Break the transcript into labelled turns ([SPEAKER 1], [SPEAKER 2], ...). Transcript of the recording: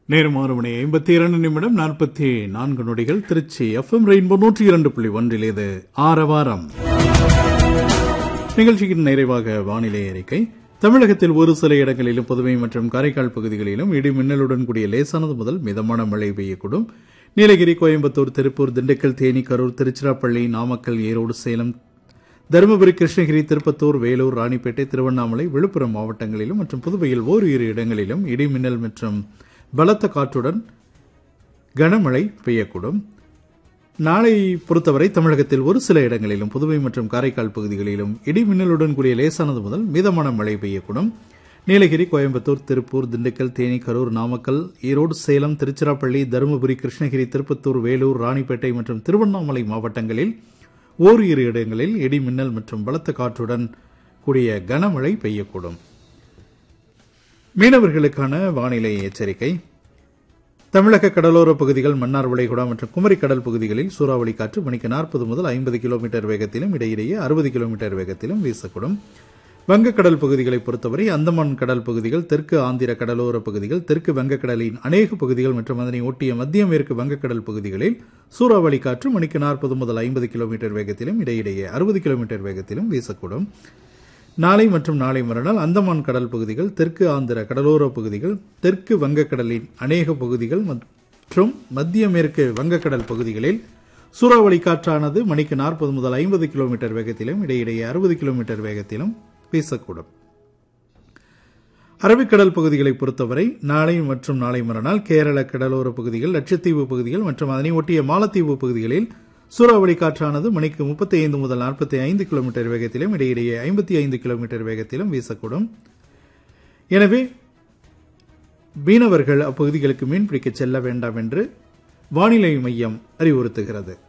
[SPEAKER 1] நேரம் 6 மணி 52 நிமிடம் 44 நொடிகள். திருச்சி FM ரெயின்போ 102.1 இது ஆரவாரம் நிகழ்ச்சியின் நிறைவாக வானிலை அறிக்கை. தமிழகத்தில் ஒரு சில இடங்களிலும் புதுவை மற்றும் காரைக்கால் பகுதிகளிலும் இடி மின்னலுடன் கூடிய லேசானது முதல் மிதமான மழை பெய்யக்கூடும். நீலகிரி, கோயம்புத்தூர், திருப்பூர், திண்டுக்கல், தேனி, கரூர், திருச்சிராப்பள்ளி, நாமக்கல், ஈரோடு, சேலம், தருமபுரி, கிருஷ்ணகிரி, திருப்பத்தூர், வேலூர், ராணிப்பேட்டை, திருவண்ணாமலை, விழுப்புரம் மாவட்டங்களிலும் மற்றும் புதுவையில் ஓரிரு இடங்களிலும் இடி மின்னல் மற்றும் பலத்த காற்றுடன் கனமழை பெய்யக்கூடும். நாளை பொறுத்தவரை தமிழகத்தில் ஒரு சில இடங்களிலும் புதுவை மற்றும் காரைக்கால் பகுதிகளிலும் இடி மின்னலுடன் கூடிய லேசானது முதல் மிதமான மழை பெய்யக்கூடும். நீலகிரி, கோயம்புத்தூர், திருப்பூர், திண்டுக்கல், தேனி, கரூர், நாமக்கல், ஈரோடு, சேலம், திருச்சிராப்பள்ளி, தருமபுரி, கிருஷ்ணகிரி, திருப்பத்தூர், வேலூர், ராணிப்பேட்டை மற்றும் திருவண்ணாமலை மாவட்டங்களில் ஓரிரு இடங்களில் இடி மின்னல் மற்றும் பலத்த காற்றுடன் கூடிய கனமழை பெய்யக்கூடும். மீனவர்களுக்கான வானிலை எச்சரிக்கை. தமிழக கடலோர பகுதிகள், மன்னார் வளைகுடா மற்றும் குமரி கடல் பகுதிகளில் சூறாவளி காற்று மணிக்கு 40 முதல் 50 கிலோமீட்டர் வேகத்திலும் இடையிடையே 60 கிலோமீட்டர் வேகத்திலும் வீசக்கூடும். வங்கக்கடல் பகுதிகளை பொறுத்தவரை அந்தமான் கடல் பகுதிகள், தெற்கு ஆந்திர கடலோர பகுதிகள், தெற்கு வங்கக்கடலின் அநேக பகுதிகள் மற்றும் அதனை ஒட்டிய மத்திய மேற்கு வங்கக்கடல் பகுதிகளில் சூறாவளி காற்று மணிக்கு 40 முதல் 50 கிலோமீட்டர் வேகத்திலும் இடையிடையே 60 கிலோமீட்டர் வேகத்திலும் வீசக்கூடும். நாளை மற்றும் நாளை மறுநாள் அந்தமான் கடல் பகுதிகள், தெற்கு ஆந்திர கடலோர பகுதிகள், தெற்கு வங்கக்கடலின் அநேக பகுதிகள் மற்றும் மத்திய மேற்கு வங்கக்கடல் பகுதிகளில் சூறாவளி காற்றானது மணிக்கு 40 முதல் 50 கிலோமீட்டர் வேகத்திலும் இடையிடையே 60 கிலோமீட்டர் வேகத்திலும் வீசக்கூடும். அரபிக்கடல் பகுதிகளை பொறுத்தவரை நாளை மற்றும் நாளை மறுநாள் கேரள கடலோர பகுதிகள், லட்சத்தீவு பகுதிகள் மற்றும் அதனை ஒட்டிய மாலத்தீவு பகுதிகளில் சூறாவளி காற்றானது மணிக்கு 35 முதல் 45 கிலோமீட்டர் வேகத்திலும் இடையிடையே 55 கிலோமீட்டர் வேகத்திலும் வீசக்கூடும். எனவே மீனவர்கள் அப்பகுதிகளுக்கு மீன்பிடிக்க செல்ல வேண்டாம் என்று வானிலை மையம் அறிவுறுத்துகிறது.